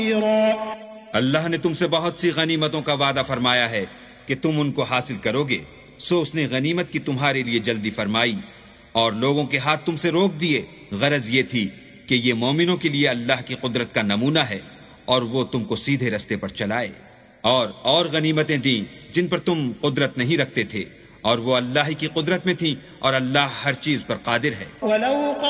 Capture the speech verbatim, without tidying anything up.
अल्लाह ने तुमसे बहुत सी गनीमतों का वादा फरमाया है कि तुम उनको हासिल करोगे, सो उसने गनीमत की तुम्हारे लिए जल्दी फरमाई और लोगों के हाथ तुमसे रोक दिए। गरज ये थी कि ये मोमिनों के लिए अल्लाह की कुदरत का नमूना है और वो तुमको सीधे रास्ते पर चलाए। और और गनीमतें दी जिन पर तुम कुदरत नहीं रखते थे, और वो अल्लाह की कुदरत में थी और अल्लाह हर चीज पर कादिर है।